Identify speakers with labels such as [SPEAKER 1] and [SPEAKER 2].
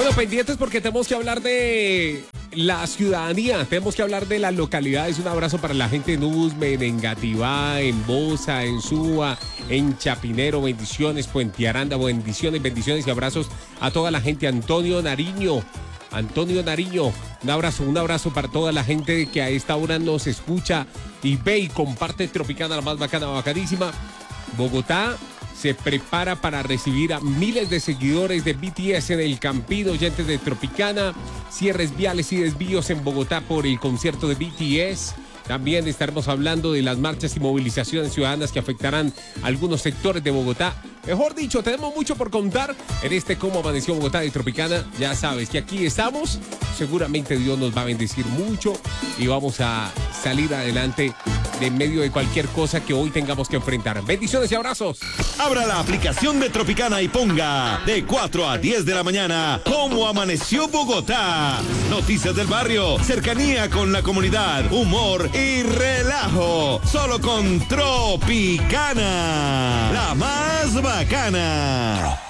[SPEAKER 1] Bueno, pendientes porque tenemos que hablar de la ciudadanía, tenemos que hablar de las localidades. Un abrazo para la gente en Usme, en Engativá, en Bosa, en Suba, en Chapinero, bendiciones, Puente Aranda, bendiciones y abrazos a toda la gente. Antonio Nariño, un abrazo para toda la gente que a esta hora nos escucha y ve y comparte Tropicana, la más bacana, bacanísima. Bogotá se prepara para recibir a miles de seguidores de BTS en el Campín, oyentes de Tropicana, cierres viales y desvíos en Bogotá por el concierto de BTS. También estaremos hablando de las marchas y movilizaciones ciudadanas que afectarán a algunos sectores de Bogotá. Mejor dicho, tenemos mucho por contar en este Cómo Amaneció Bogotá de Tropicana. Ya sabes que aquí estamos. Seguramente Dios nos va a bendecir mucho y vamos a salir adelante de medio de cualquier cosa que hoy tengamos que enfrentar. Bendiciones y abrazos.
[SPEAKER 2] Abra la aplicación de Tropicana y ponga de 4 a 10 de la mañana Cómo Amaneció Bogotá. Noticias del barrio, cercanía con la comunidad, humor y relajo. Solo con Tropicana, la más bacana.